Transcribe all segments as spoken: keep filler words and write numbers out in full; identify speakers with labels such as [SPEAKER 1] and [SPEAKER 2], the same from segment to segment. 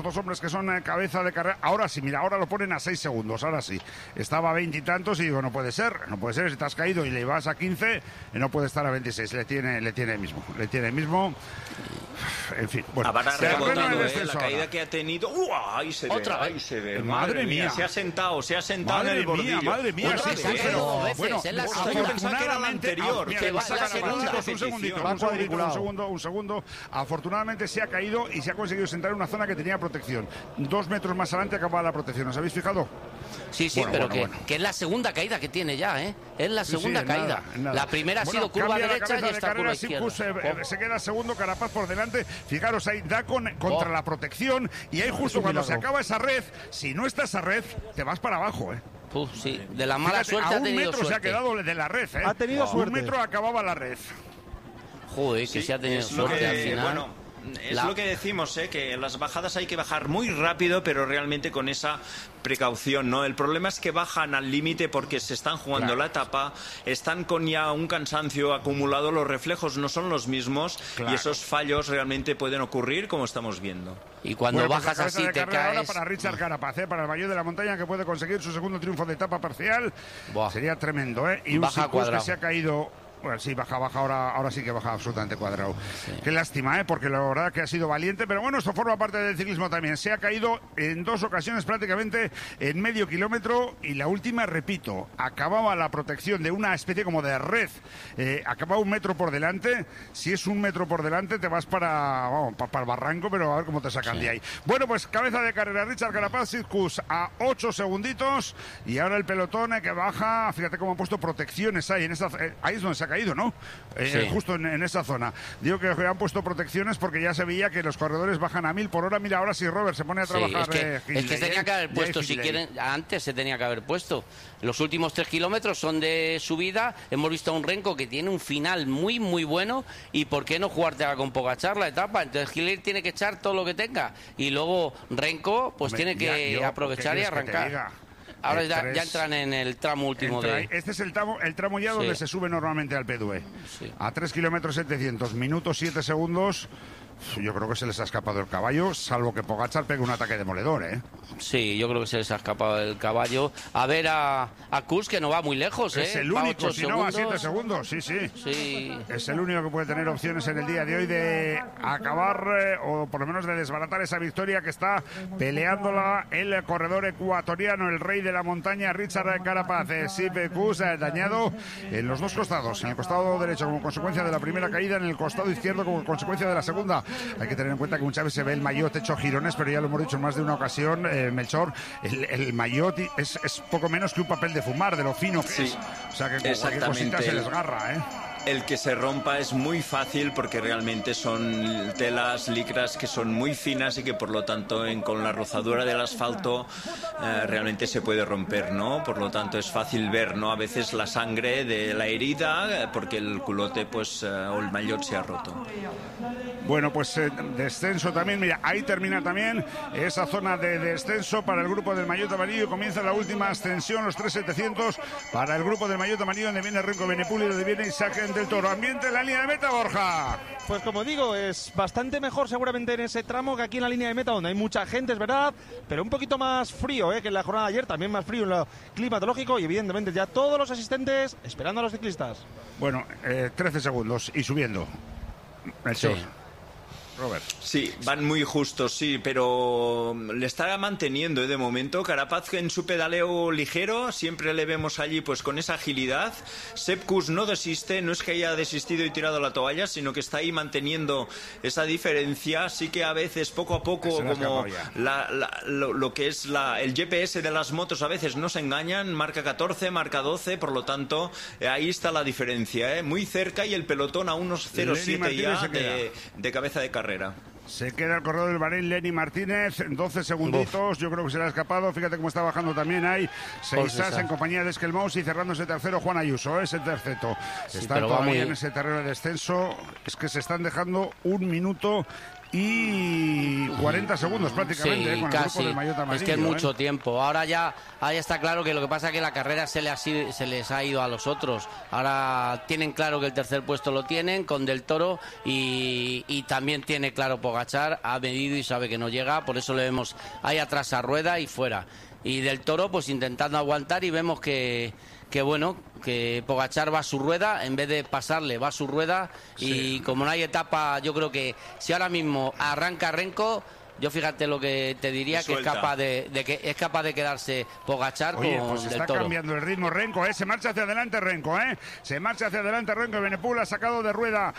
[SPEAKER 1] dos hombres que son eh, cabeza de carrera. Ahora sí, mira, ahora lo ponen a seis segundos, ahora sí. Estaba a veintitantos y, y digo, no puede ser, no puede ser, si te has caído y le vas a quince, no puede estar a veintiséis, le tiene, le tiene mismo, le tiene mismo. En fin, bueno.
[SPEAKER 2] Habrá rebotado, eh, la caída que ha tenido. ¡Uh! Ahí se ve,
[SPEAKER 1] Otra,
[SPEAKER 2] ahí se ve.
[SPEAKER 1] madre,
[SPEAKER 2] Madre
[SPEAKER 1] mía.
[SPEAKER 2] mía, se ha sentado, se ha sentado
[SPEAKER 1] madre
[SPEAKER 2] en el bordillo.
[SPEAKER 1] Mía, madre mía,
[SPEAKER 2] Otra
[SPEAKER 1] sí,
[SPEAKER 2] vez,
[SPEAKER 1] sí, pero,
[SPEAKER 3] veces,
[SPEAKER 1] bueno,
[SPEAKER 3] en la
[SPEAKER 2] yo pensaba que era la anterior.
[SPEAKER 1] Mira,
[SPEAKER 2] que
[SPEAKER 1] va,
[SPEAKER 2] va,
[SPEAKER 1] la
[SPEAKER 2] segunda
[SPEAKER 1] chicos, un segundito, un segundito, un segundo, un segundo. Afortunadamente se ha caído y se ha conseguido sentar en una zona que tenía protección. Dos metros más adelante acababa la protección. ¿Os habéis fijado?
[SPEAKER 3] Sí, sí, bueno, pero bueno, que, bueno. que es la segunda caída que tiene ya, ¿eh? Es la segunda sí, sí, caída. Nada, nada. La primera ha
[SPEAKER 1] bueno,
[SPEAKER 3] sido curva derecha y esta curva
[SPEAKER 1] izquierda.
[SPEAKER 3] izquierda.
[SPEAKER 1] Se, se queda segundo, Carapaz por delante. Fijaros, ahí da con, contra oh. la protección y ahí justo oh, cuando se acaba esa red, si no está esa red, te vas para abajo, ¿eh?
[SPEAKER 3] Uf, sí, de la mala
[SPEAKER 1] Fíjate,
[SPEAKER 3] suerte
[SPEAKER 1] a
[SPEAKER 3] ha tenido
[SPEAKER 1] un metro
[SPEAKER 3] suerte.
[SPEAKER 1] Se ha quedado de la red, ¿eh?
[SPEAKER 4] Ha tenido
[SPEAKER 1] wow.
[SPEAKER 4] suerte.
[SPEAKER 1] Un metro acababa la red.
[SPEAKER 3] Joder, que
[SPEAKER 2] sí,
[SPEAKER 3] se ha tenido suerte
[SPEAKER 2] que,
[SPEAKER 3] al final.
[SPEAKER 2] Bueno, es
[SPEAKER 3] la...
[SPEAKER 2] lo que decimos, ¿eh? Que las bajadas hay que bajar muy rápido, pero realmente con esa precaución, ¿no? El problema es que bajan al límite porque se están jugando claro. la etapa, están con ya un cansancio acumulado, los reflejos no son los mismos claro. y esos fallos realmente pueden ocurrir como estamos viendo.
[SPEAKER 3] Y cuando
[SPEAKER 1] bueno,
[SPEAKER 3] bajas
[SPEAKER 1] pues
[SPEAKER 3] así te caes...
[SPEAKER 1] Ahora para Richard Carapaz, ¿eh? Para el Valle de la Montaña, que puede conseguir su segundo triunfo de etapa parcial. Buah. Sería tremendo, ¿eh? Y un Sicus que se ha caído... Bueno, sí, baja, baja, ahora, ahora sí que baja absolutamente Cuadrado. Sí. Qué lástima, ¿eh? Porque la verdad que ha sido valiente, pero bueno, esto forma parte del ciclismo también. Se ha caído en dos ocasiones prácticamente en medio kilómetro y la última, repito, acababa la protección de una especie como de red. Eh, acababa un metro por delante. Si es un metro por delante, te vas para, vamos, para, para el barranco, pero a ver cómo te sacan sí. de ahí. Bueno, pues cabeza de carrera, Richard Carapaz, Sitkus a ocho segunditos y ahora el pelotón eh, que baja. Fíjate cómo han puesto protecciones ahí. En esa, eh, ahí es donde se ha caído, ¿no? Eh, sí. Justo en, en esa zona. Digo que han puesto protecciones porque ya se veía que los corredores bajan a mil por hora. Mira, ahora sí, Robert se pone a trabajar.
[SPEAKER 3] Sí, es que,
[SPEAKER 1] eh,
[SPEAKER 3] es que se tenía que haber puesto, si quieren, antes se tenía que haber puesto. Los últimos tres kilómetros son de subida. Hemos visto a un Renko que tiene un final muy, muy bueno. ¿Y por qué no jugártela con Pogačar la etapa? Entonces Gil tiene que echar todo lo que tenga. Y luego Renko, pues Hombre, tiene que ya, yo, aprovechar y arrancar. Ahora ya, ya entran en el tramo último
[SPEAKER 1] entra,
[SPEAKER 3] de...
[SPEAKER 1] Este es el tramo, el tramo ya donde sí. se sube normalmente al P D U. Sí. A tres kilómetros setecientos, minutos siete segundos. Yo creo que se les ha escapado el caballo, salvo que Pogačar pegue un ataque demoledor, ¿eh?
[SPEAKER 3] Sí, yo creo que se les ha escapado el caballo. A ver a, a Kuss, que no va muy lejos, ¿eh?
[SPEAKER 1] Es el único, si no va a siete segundos, sí, sí,
[SPEAKER 3] sí.
[SPEAKER 1] Es el único que puede tener opciones en el día de hoy de acabar, eh, o por lo menos de desbaratar esa victoria que está peleándola el corredor ecuatoriano, el rey de la montaña, Richard Carapaz. Eh, Sepp Kuss eh, dañado en los dos costados, en el costado derecho como consecuencia de la primera caída, en el costado izquierdo como consecuencia de la segunda. Hay que tener en cuenta que muchas veces se ve el maillot hecho jirones, pero ya lo hemos dicho en más de una ocasión, eh, Melchor, el, el maillot es, es poco menos que un papel de fumar, de lo fino que sí. es. O sea que cualquier cosita se desgarra, ¿eh?
[SPEAKER 2] El que se rompa es muy fácil porque realmente son telas, licras que son muy finas y que por lo tanto en, con la rozadura del asfalto eh, realmente se puede romper, ¿no? Por lo tanto es fácil ver, ¿no? A veces la sangre de la herida eh, porque el culote pues eh, o el maillot se ha roto.
[SPEAKER 1] Bueno, pues eh, descenso también, mira, ahí termina también esa zona de descenso para el grupo del maillot amarillo. Comienza la última ascensión, los tres mil setecientos para el grupo del maillot amarillo, donde viene Renko Benepul y donde viene Isaac del Toro. Ambiente en la línea de meta, Borja.
[SPEAKER 4] Pues como digo, es bastante mejor seguramente en ese tramo que aquí en la línea de meta, donde hay mucha gente, es verdad, pero un poquito más frío ¿eh? que en la jornada de ayer, también más frío en lo climatológico y evidentemente ya todos los asistentes esperando a los ciclistas.
[SPEAKER 1] Bueno, eh, trece segundos y subiendo. Eso. Sí. Robert.
[SPEAKER 2] Sí, van muy justos, sí, pero le estará manteniendo ¿eh? de momento. Carapaz en su pedaleo ligero, siempre le vemos allí pues con esa agilidad. Sepp Kuss no desiste, no es que haya desistido y tirado la toalla, sino que está ahí manteniendo esa diferencia. Sí que a veces, poco a poco, como la, la, lo, lo que es la, el G P S de las motos a veces no se engañan, marca catorce, marca doce, por lo tanto, eh, ahí está la diferencia, ¿eh? Muy cerca y el pelotón a unos cero siete ya de, de cabeza de carrera.
[SPEAKER 1] Se queda el corredor del Bahrein, Lenny Martínez, doce segunditos. Uf. Yo creo que se le ha escapado. Fíjate cómo está bajando también ahí Seisas en compañía de Esquelmaus y cerrando ese tercero Juan Ayuso, ese terceto. Sí, está todavía muy... en ese terreno de descenso. Es que se están dejando un minuto y cuarenta segundos prácticamente,
[SPEAKER 3] sí,
[SPEAKER 1] eh, con
[SPEAKER 3] casi.
[SPEAKER 1] el grupo del maillot amarillo.
[SPEAKER 3] Es que es mucho
[SPEAKER 1] eh.
[SPEAKER 3] tiempo. Ahora ya ahí está claro que lo que pasa es que la carrera se les, ha, se les ha ido a los otros. Ahora tienen claro que el tercer puesto lo tienen con Del Toro y, y también tiene claro Pogačar, ha medido y sabe que no llega, por eso le vemos ahí atrás a Rueda y fuera. Y Del Toro pues intentando aguantar y vemos que, que bueno, que Pogačar va a su rueda, en vez de pasarle va a su rueda y sí. Como no hay etapa, yo creo que si ahora mismo arranca Renko, yo fíjate lo que te diría, que es capaz de, de que es capaz de quedarse Pogačar con
[SPEAKER 1] pues
[SPEAKER 3] Del
[SPEAKER 1] está
[SPEAKER 3] Toro.
[SPEAKER 1] Cambiando el ritmo Renko, ¿eh? Se marcha hacia adelante Renko, ¿eh? Se marcha hacia adelante Renko. Evenepoel ha sacado de rueda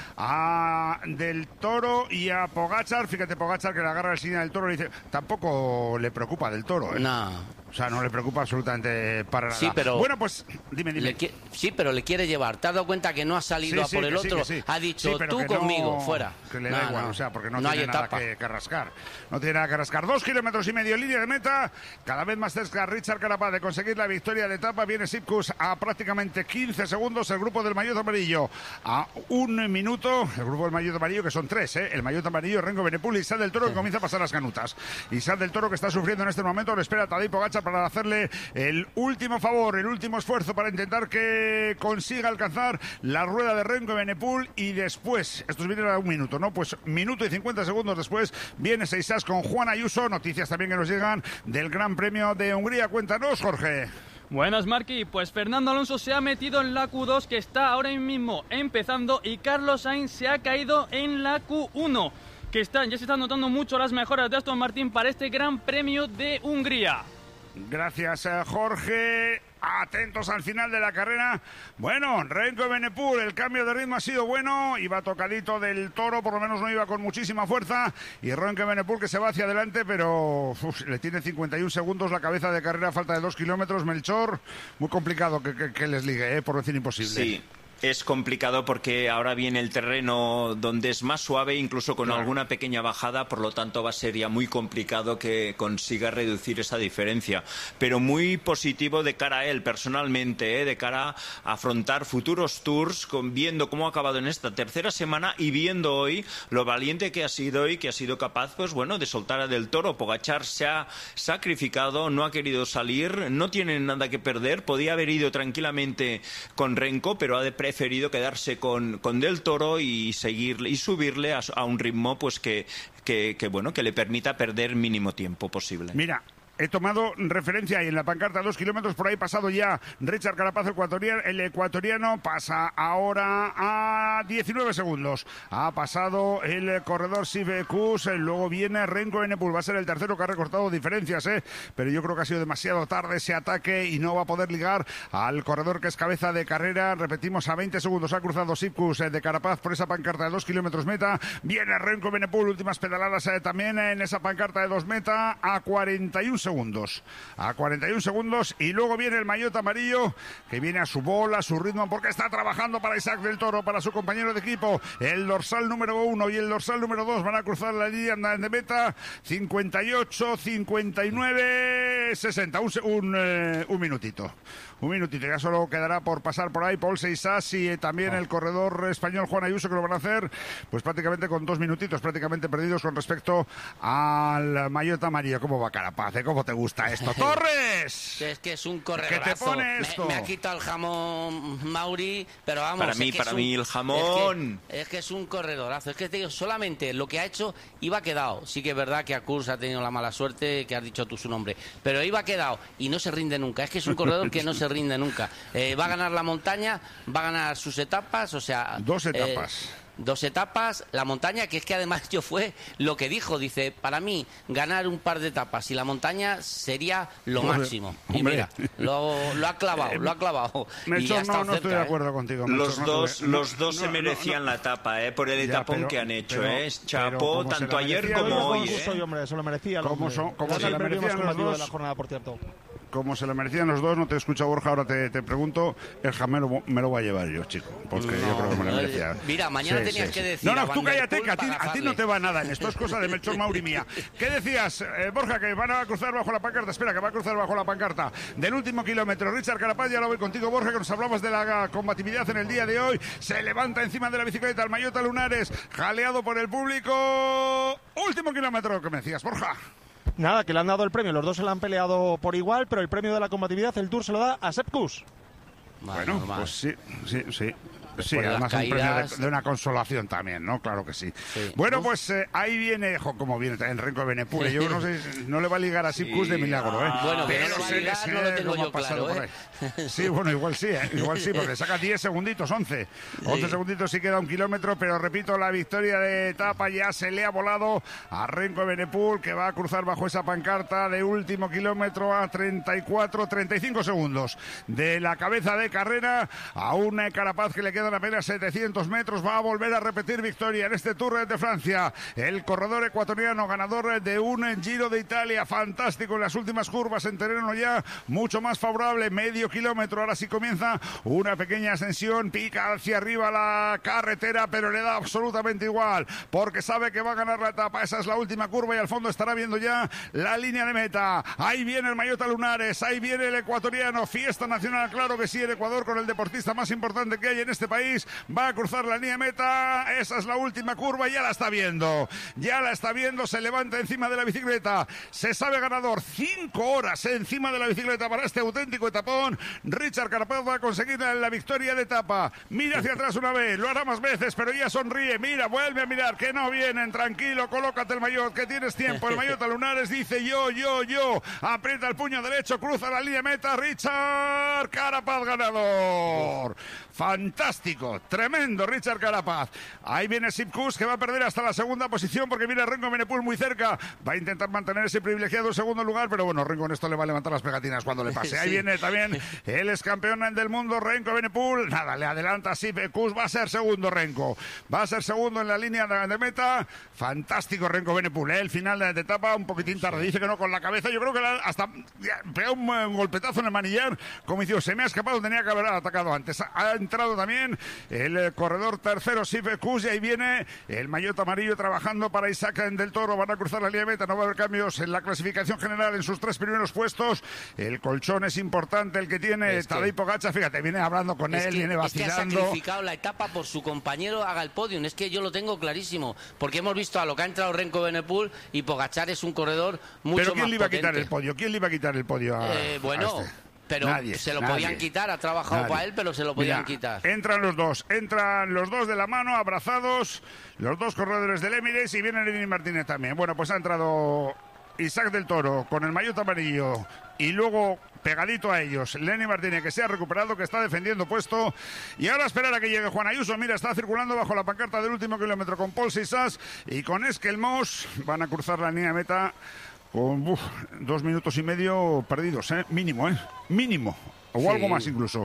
[SPEAKER 1] a Del Toro y a Pogačar. Fíjate, Pogačar que le agarra el signo del Toro y dice, tampoco le preocupa Del Toro, ¿eh?
[SPEAKER 3] No.
[SPEAKER 1] O sea, no le preocupa absolutamente para nada.
[SPEAKER 3] Sí, pero
[SPEAKER 1] bueno, pues dime, dime.
[SPEAKER 3] Le, sí, pero le quiere llevar. ¿Te has dado cuenta que no ha salido
[SPEAKER 1] sí,
[SPEAKER 3] a
[SPEAKER 1] sí,
[SPEAKER 3] por el
[SPEAKER 1] sí,
[SPEAKER 3] otro?
[SPEAKER 1] Sí.
[SPEAKER 3] Ha dicho,
[SPEAKER 1] sí,
[SPEAKER 3] tú conmigo,
[SPEAKER 1] no,
[SPEAKER 3] fuera.
[SPEAKER 1] Que le
[SPEAKER 3] no,
[SPEAKER 1] da igual,
[SPEAKER 3] no.
[SPEAKER 1] o sea, porque no,
[SPEAKER 3] no
[SPEAKER 1] tiene
[SPEAKER 3] hay
[SPEAKER 1] nada
[SPEAKER 3] etapa.
[SPEAKER 1] que, que rascar. No tiene nada que rascar. Dos kilómetros y medio, línea de meta. Cada vez más cerca Richard Carapaz de conseguir la victoria de etapa. Viene Sipkus a prácticamente quince segundos. El grupo del maillot amarillo a un minuto. El grupo del maillot amarillo, que son tres, ¿eh? El maillot amarillo, Renko, Evenepoel y Sal del Toro, que comienza a pasar las canutas. Y Sal del Toro, que está sufriendo en este momento, le espera a Tadej Pogačar para hacerle el último favor, el último esfuerzo para intentar que consiga alcanzar la rueda de Renko, Evenepoel y después, estos vienen a un minuto, ¿no? Pues minuto y cincuenta segundos después viene Seisas con Juan Ayuso. Noticias también que nos llegan del Gran Premio de Hungría. Cuéntanos, Jorge.
[SPEAKER 5] Buenas, Marqui. Pues Fernando Alonso se ha metido en la Q dos, que está ahora mismo empezando, y Carlos Sainz se ha caído en la Q uno, que están, ya se están notando mucho las mejoras de Aston Martin para este Gran Premio de Hungría.
[SPEAKER 1] Gracias, Jorge. Atentos al final de la carrera. Bueno, Renko, Evenepoel, el cambio de ritmo ha sido bueno. Iba tocadito Del Toro, por lo menos no iba con muchísima fuerza. Y Renko, Evenepoel, que se va hacia adelante, pero uf, le tiene cincuenta y un segundos la cabeza de carrera, falta de dos kilómetros. Melchor, muy complicado que, que, que les ligue, ¿eh? Por decir imposible.
[SPEAKER 2] Sí. Es complicado porque ahora viene el terreno donde es más suave, incluso con claro. alguna pequeña bajada, por lo tanto va a ser ya muy complicado que consiga reducir esa diferencia. Pero muy positivo de cara a él personalmente, ¿eh? De cara a afrontar futuros tours, con, viendo cómo ha acabado en esta tercera semana y viendo hoy lo valiente que ha sido y que ha sido capaz, pues bueno, de soltar a Del Toro. Pogačar se ha sacrificado, no ha querido salir, no tiene nada que perder, podía haber ido tranquilamente con Renko, pero ha de pre preferido quedarse con, con Del Toro y seguirle y subirle a, a un ritmo pues que, que, que bueno que le permita perder mínimo tiempo posible.
[SPEAKER 1] Mira, he tomado referencia y en la pancarta dos kilómetros por ahí pasado ya Richard Carapaz, el ecuatoriano, el ecuatoriano pasa ahora a diecinueve segundos. Ha pasado el corredor Sipkus, luego viene Renko, Evenepoel, va a ser el tercero que ha recortado diferencias, ¿eh? Pero yo creo que ha sido demasiado tarde ese ataque y no va a poder ligar al corredor que es cabeza de carrera. Repetimos, a veinte segundos ha cruzado Sipkus eh, de Carapaz por esa pancarta de dos kilómetros meta. Viene Renko, Evenepoel, últimas pedaladas eh, también en esa pancarta de dos meta a cuarenta y un segundos. A cuarenta y un segundos y luego viene el maillot amarillo que viene a su bola, a su ritmo, porque está trabajando para Isaac Del Toro, para su compañero de equipo. El dorsal número uno y el dorsal número dos van a cruzar la línea de meta. cincuenta y ocho, cincuenta y nueve, sesenta. Un, un, eh, un minutito. Un minutito. Ya solo quedará por pasar por ahí Paul Seisas y eh, también oh. el corredor español Juan Ayuso, que lo van a hacer pues prácticamente con dos minutitos, prácticamente perdidos con respecto al maillot amarillo. ¿Cómo va Carapaz? ¿Eh? ¿Cómo te gusta esto? ¡Torres!
[SPEAKER 3] Es que es un corredorazo.
[SPEAKER 1] ¿Qué te pone esto?
[SPEAKER 3] Me, me ha quitado el jamón Mauri, pero vamos.
[SPEAKER 2] Para mí,
[SPEAKER 3] es que
[SPEAKER 2] para
[SPEAKER 3] es
[SPEAKER 2] mí
[SPEAKER 3] un,
[SPEAKER 2] el jamón.
[SPEAKER 3] Es que, es que es un corredorazo. Es que te digo, solamente lo que ha hecho iba quedado. Sí que es verdad que Akurs ha tenido la mala suerte, que has dicho tú su nombre, pero iba quedado y no se rinde nunca. Es que es un corredor que no se rinde nunca. Eh, va a ganar la montaña, va a ganar sus etapas, o sea...
[SPEAKER 1] Dos etapas.
[SPEAKER 3] Eh, Dos etapas, la montaña, que es que además yo fue lo que dijo, dice, para mí ganar un par de etapas y la montaña sería lo
[SPEAKER 1] Hombre,
[SPEAKER 3] máximo. Y
[SPEAKER 1] hombre.
[SPEAKER 3] mira, lo, lo ha clavado, lo ha clavado.
[SPEAKER 1] Melchor, no, no estoy de acuerdo ¿eh? contigo. Melchor,
[SPEAKER 2] los
[SPEAKER 1] no
[SPEAKER 2] dos,
[SPEAKER 1] te...
[SPEAKER 2] los
[SPEAKER 1] no,
[SPEAKER 2] dos
[SPEAKER 1] no,
[SPEAKER 2] se
[SPEAKER 1] no,
[SPEAKER 2] merecían
[SPEAKER 1] no, no.
[SPEAKER 2] la etapa, ¿eh? Por el
[SPEAKER 1] Ya,
[SPEAKER 2] etapón
[SPEAKER 1] pero,
[SPEAKER 2] que han hecho,
[SPEAKER 1] pero,
[SPEAKER 2] ¿eh? Chapó
[SPEAKER 1] pero
[SPEAKER 2] tanto ayer como hoy, ¿eh?
[SPEAKER 4] Soy, hombre, eso lo merecía.
[SPEAKER 1] ¿Cómo son, cómo
[SPEAKER 4] es
[SPEAKER 1] se
[SPEAKER 4] el
[SPEAKER 1] lo
[SPEAKER 4] premio más
[SPEAKER 1] merecían los
[SPEAKER 4] combativo
[SPEAKER 1] dos?
[SPEAKER 4] de la jornada, por cierto.
[SPEAKER 1] como se lo merecían los dos, no te escucho, Borja, ahora te, te pregunto, el jamelo me lo voy a llevar yo, chico, porque no, yo creo que me lo merecía.
[SPEAKER 3] Mira, mañana sí, tenías sí, que sí. decir...
[SPEAKER 1] No, no, tú cállate, que a ti, a ti no te va nada en esto, es cosa de Melchor Mauri mía. ¿Qué decías, eh, Borja, que van a cruzar bajo la pancarta? Espera, que va a cruzar bajo la pancarta del último kilómetro. Richard Carapaz, ya lo voy contigo, Borja, que nos hablabas de la combatividad en el día de hoy. Se levanta encima de la bicicleta el Mayota Lunares, jaleado por el público. Último kilómetro, ¿qué me decías, Borja?
[SPEAKER 4] Nada, que le han dado el premio, los dos se lo han peleado por igual, pero el premio de la combatividad, el Tour se lo da a Sepp Kuss.
[SPEAKER 1] Bueno, normal. Pues sí, sí, sí. Sí, además caídas... un premio de, de una consolación también, ¿no? Claro que sí. sí. Bueno, Uf. pues eh, ahí viene, jo, como viene también Renko Evenepoel. Yo no sé, no le va a ligar a Sepp Kuss sí. de milagro, ¿eh?
[SPEAKER 3] Bueno, pero no, no, ligar, no lo tengo yo claro, ¿eh?
[SPEAKER 1] Sí, bueno, igual sí, ¿eh? Igual sí, porque saca diez segunditos, once. once sí. segunditos sí queda un kilómetro, pero repito, la victoria de etapa ya se le ha volado a Renko Evenepoel, que va a cruzar bajo esa pancarta de último kilómetro a treinta y cuatro, treinta y cinco segundos de la cabeza de carrera a un Carapaz que le queda quedan apenas setecientos metros, va a volver a repetir victoria en este Tour de Francia. El corredor ecuatoriano, ganador de un Giro de Italia, fantástico en las últimas curvas, en terreno ya mucho más favorable, medio kilómetro. Ahora sí comienza una pequeña ascensión, pica hacia arriba la carretera, pero le da absolutamente igual, porque sabe que va a ganar la etapa. Esa es la última curva y al fondo estará viendo ya la línea de meta. Ahí viene el Mayota Lunares, ahí viene el ecuatoriano, fiesta nacional, claro que sí, el Ecuador con el deportista más importante que hay en este país, va a cruzar la línea de meta. Esa es la última curva, ya la está viendo, ya la está viendo, se levanta encima de la bicicleta, se sabe ganador, cinco horas encima de la bicicleta para este auténtico etapón. Richard Carapaz va a conseguir la victoria de etapa, mira hacia atrás una vez, lo hará más veces, pero ya sonríe, mira, vuelve a mirar, que no vienen, tranquilo, colócate el maillot, que tienes tiempo. El Mayota Lunares dice yo, yo, yo, aprieta el puño derecho, cruza la línea de meta, Richard Carapaz ganador. Fantástico, tremendo Richard Carapaz. Ahí viene Sepp Kuss, que va a perder hasta la segunda posición porque viene Renko Evenepoel muy cerca. Va a intentar mantener ese privilegiado segundo lugar, pero bueno, Renko en esto le va a levantar las pegatinas cuando le pase. Ahí sí. Viene también el ex campeón del mundo, Renko Evenepoel. Nada, le adelanta Sepp Kuss, va a ser segundo Renko. Va a ser segundo en la línea de meta. Fantástico Renko Evenepoel, ¿eh? El final de la etapa un poquitín tarde. Sí. Dice que no con la cabeza. Yo creo que hasta pegó un, un golpetazo en el manillar. Como dice, se me ha escapado, tenía que haber atacado antes. Ha entrado también el corredor tercero, Sepp Kuss, y ahí viene el maillot amarillo trabajando para Isaac del Toro. Van a cruzar la línea de meta, no va a haber cambios en la clasificación general en sus tres primeros puestos. El colchón es importante el que tiene es Tadej Pogačar, fíjate, viene hablando con él, que, viene vacilando.
[SPEAKER 3] Es que ha sacrificado la etapa por su compañero, haga el podium, es que yo lo tengo clarísimo, porque hemos visto a lo que ha entrado Renko Evenepoel y Pogačar es un corredor mucho más
[SPEAKER 1] ¿Pero quién
[SPEAKER 3] más
[SPEAKER 1] le iba
[SPEAKER 3] potente.
[SPEAKER 1] a quitar el podio? ¿Quién le iba a quitar el podio a,
[SPEAKER 3] eh, bueno,
[SPEAKER 1] a este?
[SPEAKER 3] Pero
[SPEAKER 1] nadie,
[SPEAKER 3] se lo
[SPEAKER 1] nadie,
[SPEAKER 3] podían quitar, ha trabajado
[SPEAKER 1] nadie.
[SPEAKER 3] para él, pero se lo podían
[SPEAKER 1] Mira,
[SPEAKER 3] quitar.
[SPEAKER 1] Entran los dos, entran los dos de la mano, abrazados, los dos corredores del Emirates, y viene Lenny Martínez también. Bueno, pues ha entrado Isaac del Toro con el maillot amarillo y luego pegadito a ellos Lenny Martínez, que se ha recuperado, que está defendiendo puesto, y ahora esperar a que llegue Juan Ayuso. Mira, está circulando bajo la pancarta del último kilómetro con Paul Sisas y con Esquelmos. Van a cruzar la línea de meta con uf, dos minutos y medio perdidos, ¿eh? Mínimo, ¿eh? Mínimo, o sí. Algo más incluso,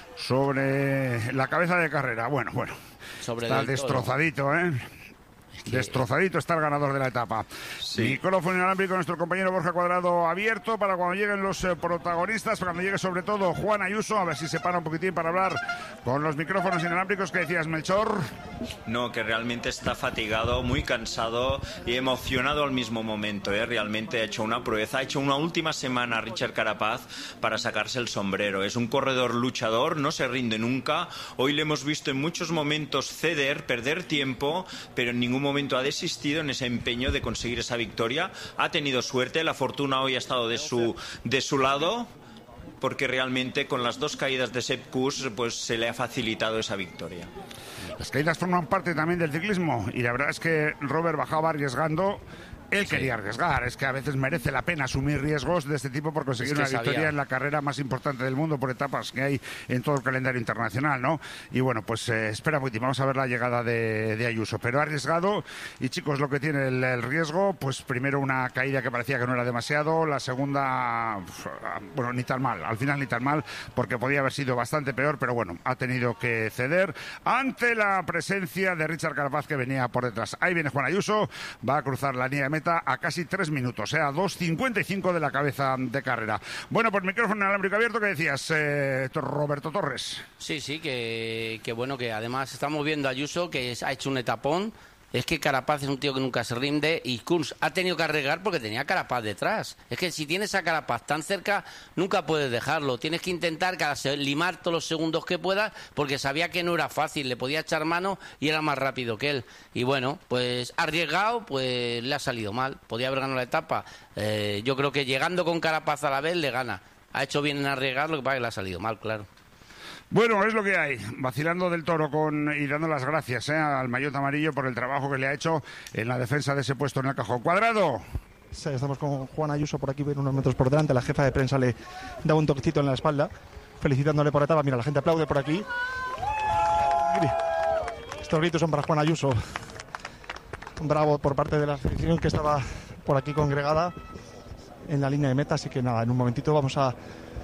[SPEAKER 1] sobre la cabeza de carrera. Bueno, bueno, sobre está destrozadito, todo. ¿Eh? Que... Destrozadito está el ganador de la etapa. Sí. Micrófono inalámbrico, nuestro compañero Borja Cuadrado abierto para cuando lleguen los eh, protagonistas, para cuando llegue sobre todo Juan Ayuso, a ver si se para un poquitín para hablar con los micrófonos inalámbricos. ¿Qué decías, Melchor?
[SPEAKER 2] No, que realmente está fatigado, muy cansado y emocionado al mismo momento, ¿eh? Realmente ha hecho una proeza, ha hecho una última semana Richard Carapaz para sacarse el sombrero. Es un corredor luchador, no se rinde nunca. Hoy le hemos visto en muchos momentos ceder, perder tiempo, pero en ningún momento ha desistido en ese empeño de conseguir esa victoria. Ha tenido suerte, la fortuna hoy ha estado de su, de su lado, porque realmente con las dos caídas de Sepp Kuss pues se le ha facilitado esa victoria.
[SPEAKER 1] Las caídas forman parte también del ciclismo y la verdad es que Robert bajaba arriesgando. Él sí. quería arriesgar, es que a veces merece la pena asumir riesgos de este tipo por conseguir es que una sabía. victoria en la carrera más importante del mundo por etapas que hay en todo el calendario internacional, ¿no? Y bueno, pues eh, espera muy bien, vamos a ver la llegada de, de Ayuso, pero ha arriesgado y chicos, lo que tiene el, el riesgo, pues primero una caída que parecía que no era demasiado, la segunda, bueno, ni tan mal, al final ni tan mal, porque podía haber sido bastante peor, pero bueno, ha tenido que ceder ante la presencia de Richard Carapaz que venía por detrás. Ahí viene Juan Ayuso, va a cruzar la línea de meta a casi tres minutos, eh, a dos cincuenta y cinco de la cabeza de carrera. Bueno, pues micrófono inalámbrico abierto, ¿qué decías, eh, Roberto Torres?
[SPEAKER 3] Sí, sí, que, que bueno, que además estamos viendo a Ayuso, que ha hecho un etapón. Es que Carapaz es un tío que nunca se rinde y Kurz ha tenido que arriesgar porque tenía Carapaz detrás. Es que si tienes a Carapaz tan cerca, nunca puedes dejarlo. Tienes que intentar cada limar todos los segundos que puedas porque sabía que no era fácil. Le podía echar mano y era más rápido que él. Y bueno, pues arriesgado, pues le ha salido mal. Podía haber ganado la etapa. Eh, yo creo que llegando con Carapaz a la vez le gana. Ha hecho bien en arriesgar, lo que pasa es que le ha salido mal, claro.
[SPEAKER 1] Bueno, es lo que hay, vacilando del Toro con y dando las gracias eh, al maillot amarillo por el trabajo que le ha hecho en la defensa de ese puesto en el cajón. Cuadrado.
[SPEAKER 4] Sí, estamos con Juan Ayuso por aquí, unos metros por delante. La jefa de prensa le da un toquecito en la espalda, felicitándole por etapa. Mira, la gente aplaude por aquí. Estos gritos son para Juan Ayuso. Bravo por parte de la afición que estaba por aquí congregada en la línea de meta. Así que nada, en un momentito vamos a...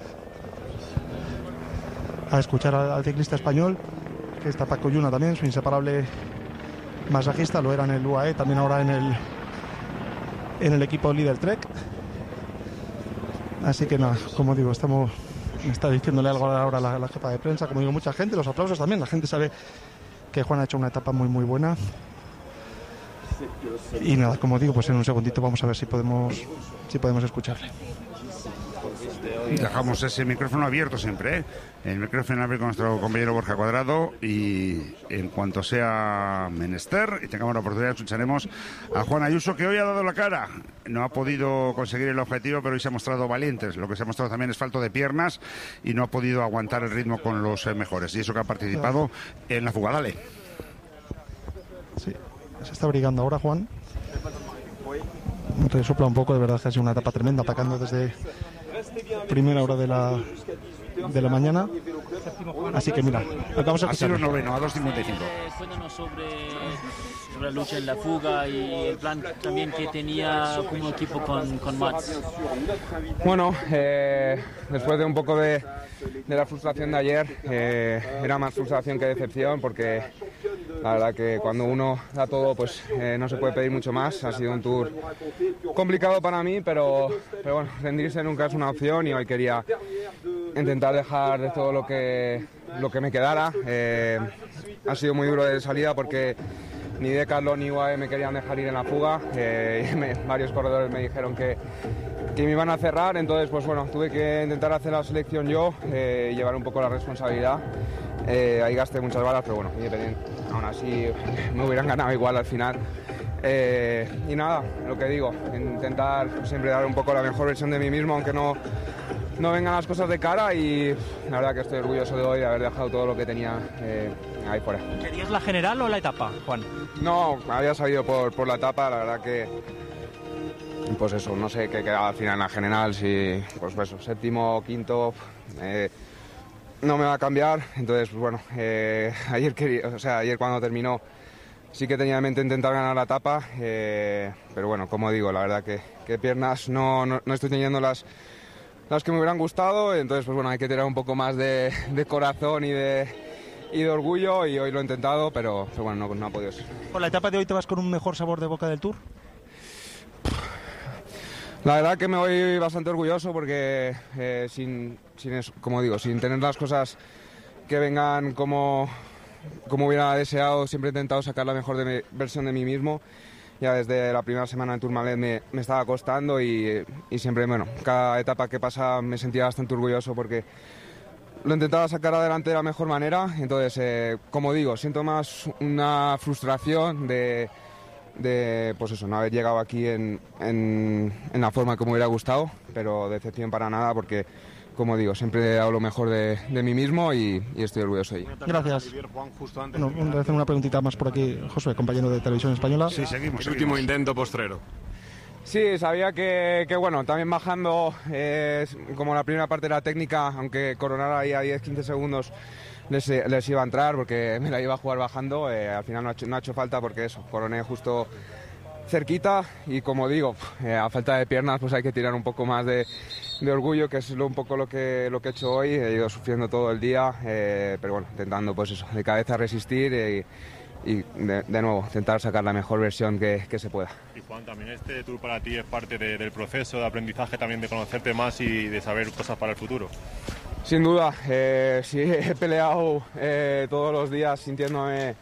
[SPEAKER 4] a escuchar al, al ciclista español, que está Paco Yuna también, su inseparable masajista, lo era en el U A E, también ahora en el en el equipo líder Trek. Así que nada, como digo, estamos me está diciéndole algo ahora la, la jefa de prensa, como digo, mucha gente, los aplausos también, la gente sabe que Juan ha hecho una etapa muy muy buena. Y nada, como digo, pues en un segundito vamos a ver si podemos si podemos escucharle.
[SPEAKER 1] Dejamos ese micrófono abierto siempre, ¿eh? El micrófono abierto con nuestro compañero Borja Cuadrado y en cuanto sea menester y tengamos la oportunidad escucharemos a Juan Ayuso, que hoy ha dado la cara. No ha podido conseguir el objetivo, pero hoy se ha mostrado valientes. Lo que se ha mostrado también es falto de piernas y no ha podido aguantar el ritmo con los eh, mejores. Y eso que ha participado en la fuga. Dale.
[SPEAKER 4] Sí, se está brigando ahora Juan. Resopla un poco, de verdad que ha sido una etapa tremenda, atacando desde primera hora de la de la mañana. Así que mira, acabamos a
[SPEAKER 1] escuchar. noveno, a dos cincuenta y cinco.
[SPEAKER 6] Cuéntanos sobre, sobre la lucha en la fuga y el plan también que tenía como equipo con, con Mats.
[SPEAKER 7] Bueno, eh, después de un poco de, de la frustración de ayer, eh, era más frustración que decepción, porque la verdad que cuando uno da todo, pues eh, no se puede pedir mucho más. Ha sido un tour complicado para mí, pero, pero bueno, rendirse nunca es una opción y hoy quería intentar dejar de todo lo que, lo que me quedara. Eh, ha sido muy duro de salida porque ni Decathlon ni U A E me querían dejar ir en la fuga. Eh, me, varios corredores me dijeron que, que me iban a cerrar, entonces pues bueno, tuve que intentar hacer la selección yo eh, y llevar un poco la responsabilidad. Eh, ahí gasté muchas balas, pero bueno, aún así me hubieran ganado igual al final. Eh, y nada, lo que digo, intentar siempre dar un poco la mejor versión de mí mismo, aunque no, no vengan las cosas de cara, y la verdad que estoy orgulloso de hoy de haber dejado todo lo que tenía eh, ahí fuera.
[SPEAKER 6] ¿Querías la general o la etapa, Juan?
[SPEAKER 7] No, había salido por, por la etapa, la verdad que pues eso, no sé qué quedaba al final en la general, si pues eso, séptimo, quinto, eh, no me va a cambiar. Entonces pues bueno, eh, ayer quería, o sea, ayer cuando terminó sí que tenía en mente intentar ganar la etapa, eh, pero bueno, como digo, la verdad que, que piernas no, no, no estoy teniendo las las que me hubieran gustado, entonces pues bueno, hay que tener un poco más de, de corazón y de, y de orgullo, y hoy lo he intentado, pero, pero bueno, no, no ha podido ser.
[SPEAKER 4] ¿Por la etapa de hoy te vas con un mejor sabor de boca del Tour?
[SPEAKER 7] La verdad que me voy bastante orgulloso porque eh, sin, sin eso, como digo, sin tener las cosas que vengan como, como hubiera deseado, siempre he intentado sacar la mejor de mi, versión de mí mismo. Ya desde la primera semana en Tourmalet me, me estaba costando y, y siempre, bueno, cada etapa que pasa me sentía bastante orgulloso porque lo intentaba sacar adelante de la mejor manera. Entonces, eh, como digo, siento más una frustración de, de pues eso, no haber llegado aquí en, en, en la forma que me hubiera gustado, pero decepción para nada porque, como digo, siempre hago lo mejor de, de mí mismo y, y estoy orgulloso de ello.
[SPEAKER 4] Gracias. Bueno, voy a hacer una preguntita más por aquí, Josué, compañero de Televisión Española.
[SPEAKER 1] Sí, seguimos.
[SPEAKER 8] El último intento postrero.
[SPEAKER 7] Sí, sabía que, que bueno, también bajando, eh, como la primera parte de la técnica, aunque coronara ahí a diez a quince segundos, les, les iba a entrar porque me la iba a jugar bajando. Eh, al final no ha, hecho, no ha hecho falta porque eso, coroné justo cerquita y, como digo, eh, a falta de piernas pues hay que tirar un poco más de, de orgullo, que es lo, un poco lo que, lo que he hecho hoy. He ido sufriendo todo el día, eh, pero bueno, intentando pues eso, de cabeza resistir y, y de, de nuevo, intentar sacar la mejor versión que, que se pueda.
[SPEAKER 8] Y Juan, también este tour para ti es parte de, del proceso de aprendizaje, también de conocerte más y de saber cosas para el futuro.
[SPEAKER 7] Sin duda, eh, sí he peleado eh, todos los días sintiéndome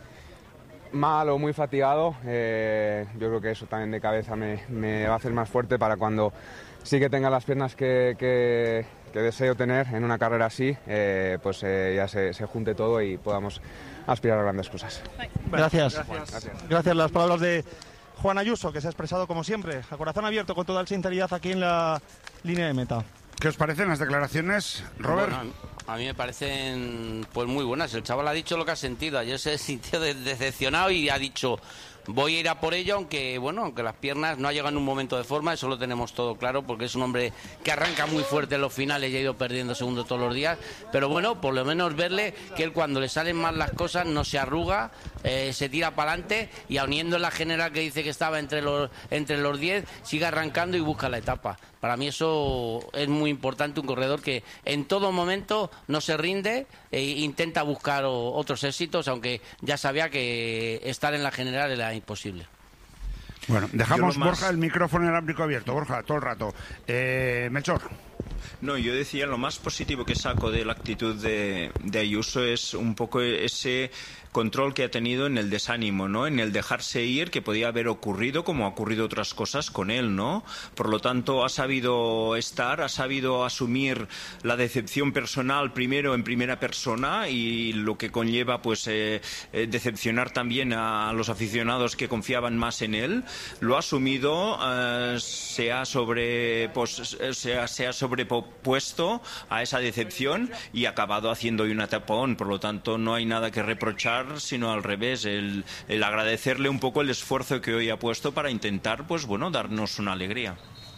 [SPEAKER 7] mal o muy fatigado. Eh, yo creo que eso también de cabeza me, me va a hacer más fuerte para cuando sí que tenga las piernas que, que, que deseo tener en una carrera así, eh, pues eh, ya se, se junte todo y podamos aspirar a grandes cosas.
[SPEAKER 4] Gracias. Gracias. Gracias. Gracias. Las palabras de Juan Ayuso, que se ha expresado como siempre, a corazón abierto, con toda sinceridad aquí en la línea de meta.
[SPEAKER 1] ¿Qué os parecen las declaraciones, Robert?
[SPEAKER 3] Bueno, a mí me parecen pues muy buenas. El chaval ha dicho lo que ha sentido. Ayer se sintió decepcionado y ha dicho: voy a ir a por ello, aunque bueno, aunque las piernas no ha llegado en un momento de forma, eso lo tenemos todo claro, porque es un hombre que arranca muy fuerte en los finales y ha ido perdiendo segundos todos los días, pero bueno, por lo menos verle que él cuando le salen mal las cosas no se arruga, eh, se tira para adelante y auniendo en la general que dice que estaba entre los entre los diez, sigue arrancando y busca la etapa. Para mí eso es muy importante, un corredor que en todo momento no se rinde e intenta buscar o, otros éxitos, aunque ya sabía que estar en la general era imposible.
[SPEAKER 1] Bueno, dejamos,
[SPEAKER 2] más...
[SPEAKER 1] Borja, el micrófono inalámbrico abierto. Borja, todo el rato. Eh, Melchor.
[SPEAKER 2] No, yo decía, lo más positivo que saco de la actitud de, de Ayuso es un poco ese control que ha tenido en el desánimo, ¿no? En el dejarse ir, que podía haber ocurrido, como ha ocurrido otras cosas con él, ¿no? Por lo tanto, ha sabido estar, ha sabido asumir la decepción personal primero en primera persona y lo que conlleva, pues, eh, eh, decepcionar también a los aficionados que confiaban más en él. Lo ha asumido, eh, se ha sobre, pues, se ha, se ha sobrepuesto a esa decepción y ha acabado haciendo hoy una tapón. Por lo tanto, no hay nada que reprochar, sino al revés, el, el agradecerle un poco el esfuerzo que hoy ha puesto para intentar, pues bueno, darnos una alegría.